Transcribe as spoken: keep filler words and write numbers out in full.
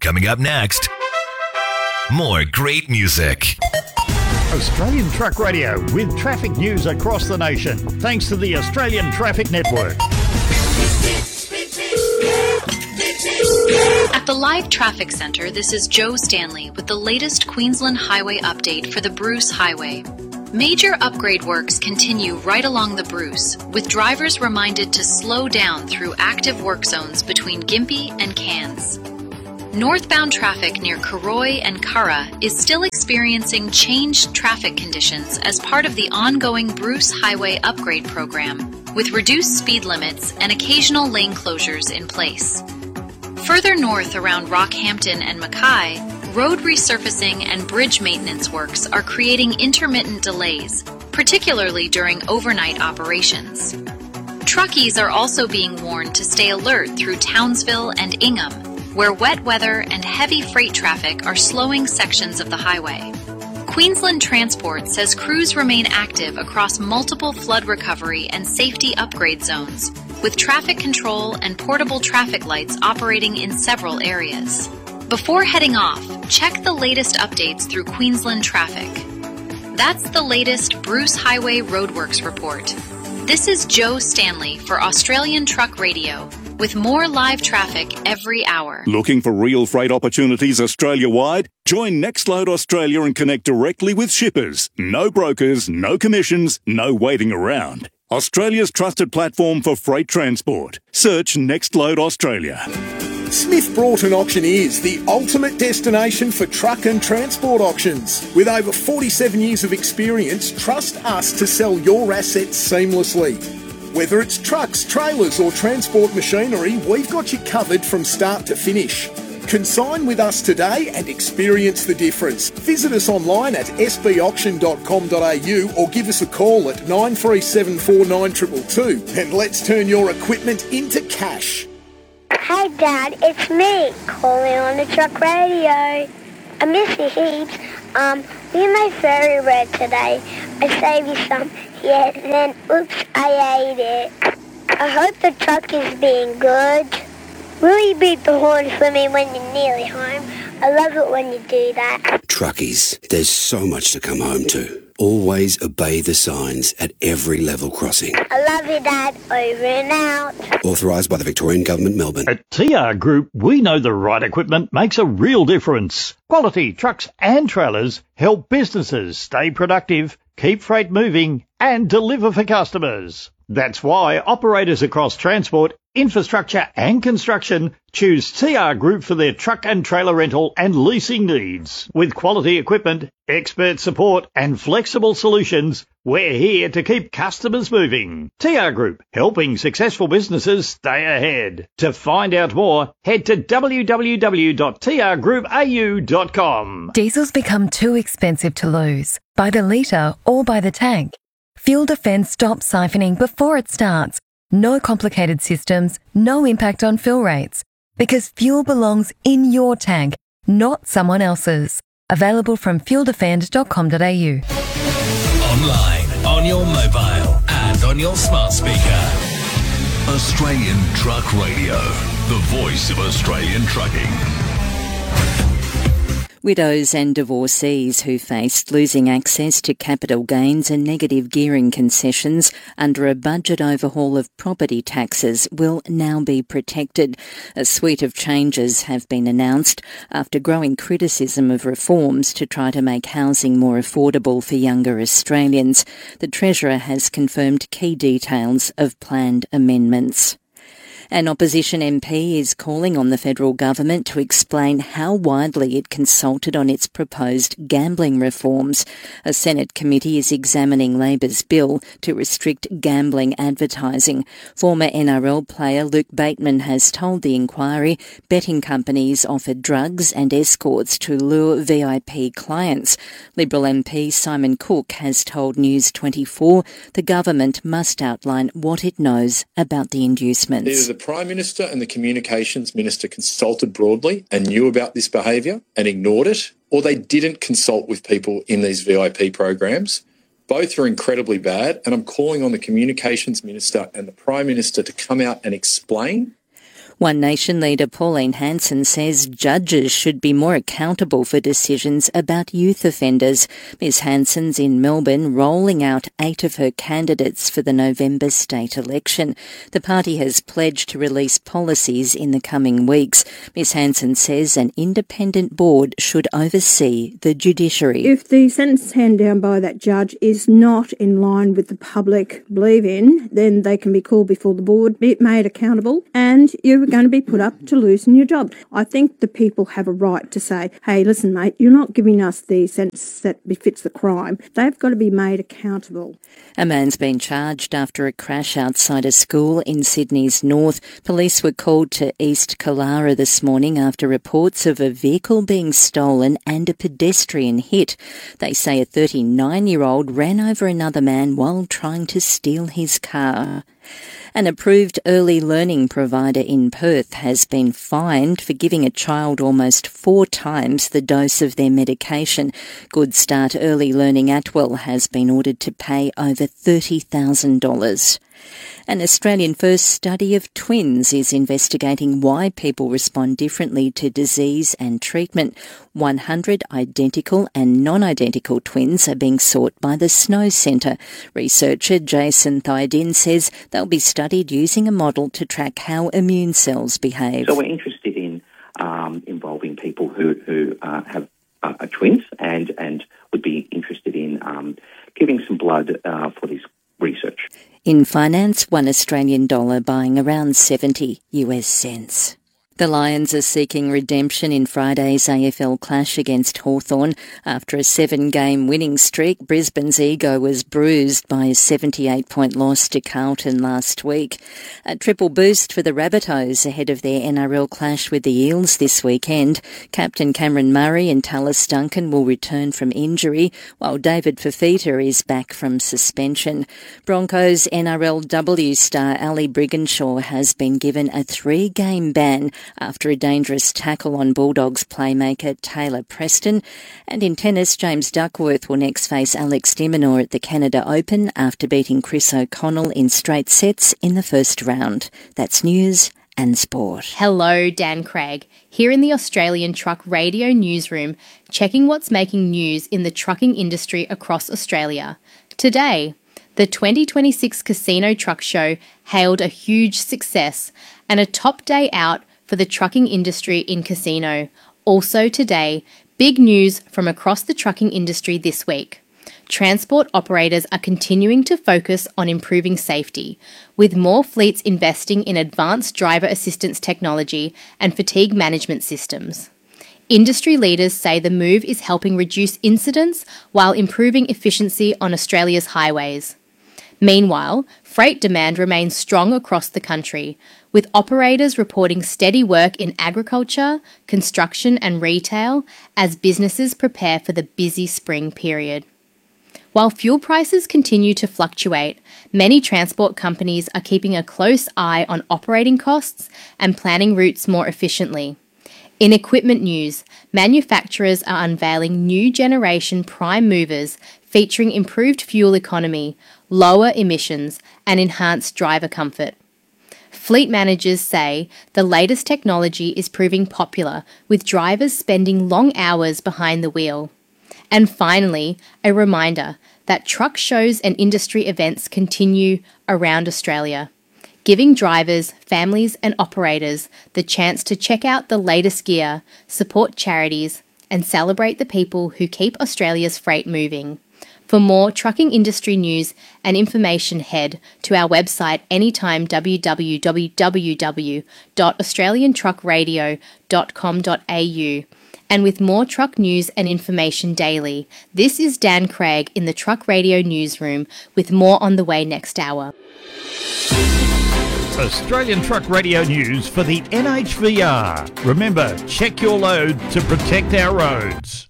Coming up next, more great music. Australian Truck Radio with traffic news across the nation, thanks to the Australian Traffic Network. At the Live Traffic Centre, this is Joe Stanley with the latest Queensland Highway update for the Bruce Highway. Major upgrade works continue right along the Bruce, with drivers reminded to slow down through active work zones between Gympie and Cairns. Northbound traffic near Karoi and Curra is still experiencing changed traffic conditions as part of the ongoing Bruce Highway upgrade program, with reduced speed limits and occasional lane closures in place. Further north around Rockhampton and Mackay, road resurfacing and bridge maintenance works are creating intermittent delays, particularly during overnight operations. Truckies are also being warned to stay alert through Townsville and Ingham, where wet weather and heavy freight traffic are slowing sections of the highway. Queensland Transport says crews remain active across multiple flood recovery and safety upgrade zones, with traffic control and portable traffic lights operating in several areas. Before heading off, check the latest updates through Queensland Traffic. That's the latest Bruce Highway Roadworks report. This is Joe Stanley for Australian Truck Radio, with more live traffic every hour. Looking for real freight opportunities Australia-wide? Join Nextload Australia and connect directly with shippers. No brokers, no commissions, no waiting around. Australia's trusted platform for freight transport. Search Nextload Australia. Smith Broughton Auctioneers, the ultimate destination for truck and transport auctions. With over forty-seven years of experience, trust us to sell your assets seamlessly. Whether it's trucks, trailers or transport machinery, we've got you covered from start to finish. Consign with us today and experience the difference. Visit us online at s b auction dot com dot a u or give us a call at nine three seven four nine two two two and let's turn your equipment into cash. Hey Dad, it's me, calling on the truck radio. I miss you heaps. Um, we made fairy red today. I saved you some. Yeah, then oops, I ate it. I hope the truck is being good. Will you beat the horn for me when you're nearly home? I love it when you do that. Truckies, there's so much to come home to. Always obey the signs at every level crossing. I love you, Dad. Over and out. Authorised by the Victorian Government, Melbourne. At T R Group, we know the right equipment makes a real difference. Quality trucks and trailers help businesses stay productive, keep freight moving, and deliver for customers. That's why operators across transport, infrastructure and construction choose T R Group for their truck and trailer rental and leasing needs. With quality equipment, expert support and flexible solutions, we're here to keep customers moving. T R Group, helping successful businesses stay ahead. To find out more, head to w w w dot t r group a u dot com. Diesel's become too expensive to lose, by the litre or by the tank. Fuel Defence stops siphoning before it starts. No complicated systems, no impact on fill rates. Because fuel belongs in your tank, not someone else's. Available from fuel defend dot com dot a u. Online, on your mobile, and on your smart speaker. Australian Truck Radio, the voice of Australian trucking. Widows and divorcees who faced losing access to capital gains and negative gearing concessions under a budget overhaul of property taxes will now be protected. A suite of changes have been announced after growing criticism of reforms to try to make housing more affordable for younger Australians. The Treasurer has confirmed key details of planned amendments. An opposition M P is calling on the federal government to explain how widely it consulted on its proposed gambling reforms. A Senate committee is examining Labor's bill to restrict gambling advertising. Former N R L player Luke Bateman has told the inquiry betting companies offered drugs and escorts to lure V I P clients. Liberal M P Simon Cook has told News twenty-four the government must outline what it knows about the inducements. The Prime Minister and the Communications Minister consulted broadly and knew about this behaviour and ignored it, or they didn't consult with people in these V I P programs. Both are incredibly bad, and I'm calling on the Communications Minister and the Prime Minister to come out and explain. One Nation leader Pauline Hanson says judges should be more accountable for decisions about youth offenders. Ms Hanson's in Melbourne rolling out eight of her candidates for the November state election. The party has pledged to release policies in the coming weeks. Ms Hanson says an independent board should oversee the judiciary. If the sentence handed down by that judge is not in line with the public believe in, then they can be called before the board, be made accountable, and you're going to be put up to losing your job. I think the people have a right to say, hey, listen, mate, you're not giving us the sentence that befits the crime. They've got to be made accountable. A man's been charged after a crash outside a school in Sydney's north. Police were called to East Killara this morning after reports of a vehicle being stolen and a pedestrian hit. They say a thirty-nine-year-old ran over another man while trying to steal his car. An approved early learning provider in Perth has been fined for giving a child almost four times the dose of their medication. Good Start Early Learning Atwell has been ordered to pay over thirty thousand dollars. An Australian first study of twins is investigating why people respond differently to disease and treatment. one hundred identical and non-identical twins are being sought by the Snow Centre. Researcher Jason Thydin says they'll be studied using a model to track how immune cells behave. So we're interested in um, involving people who, who uh, have uh, are twins and, and would be interested in um, giving some blood uh, for this research. In finance, one Australian dollar buying around seventy US cents. The Lions are seeking redemption in Friday's A F L clash against Hawthorn. After a seven-game winning streak, Brisbane's ego was bruised by a seventy-eight point loss to Carlton last week. A triple boost for the Rabbitohs ahead of their N R L clash with the Eels this weekend. Captain Cameron Murray and Tallis Duncan will return from injury, while David Fafita is back from suspension. Broncos N R L W star Ali Brigginshaw has been given a three-game ban after a dangerous tackle on Bulldogs playmaker Taylor Preston. And in tennis, James Duckworth will next face Alex de Minaur at the Canada Open after beating Chris O'Connell in straight sets in the first round. That's news and sport. Hello, Dan Craig, here in the Australian Truck Radio newsroom, checking what's making news in the trucking industry across Australia. Today, the twenty twenty-six Casino Truck Show hailed a huge success and a top day out for the trucking industry in Casino. Also today, big news from across the trucking industry this week. Transport operators are continuing to focus on improving safety, with more fleets investing in advanced driver assistance technology and fatigue management systems. Industry leaders say the move is helping reduce incidents while improving efficiency on Australia's highways. Meanwhile, freight demand remains strong across the country, with operators reporting steady work in agriculture, construction and retail as businesses prepare for the busy spring period. While fuel prices continue to fluctuate, many transport companies are keeping a close eye on operating costs and planning routes more efficiently. In equipment news, manufacturers are unveiling new generation prime movers featuring improved fuel economy, lower emissions, and enhanced driver comfort. Fleet managers say the latest technology is proving popular, with drivers spending long hours behind the wheel. And finally, a reminder that truck shows and industry events continue around Australia, giving drivers, families and operators the chance to check out the latest gear, support charities, and celebrate the people who keep Australia's freight moving. For more trucking industry news and information, head to our website anytime, w w w dot australian truck radio dot com dot a u. And with more truck news and information daily, this is Dan Craig in the Truck Radio newsroom with more on the way next hour. Australian Truck Radio News for the N H V R. Remember, check your load to protect our roads.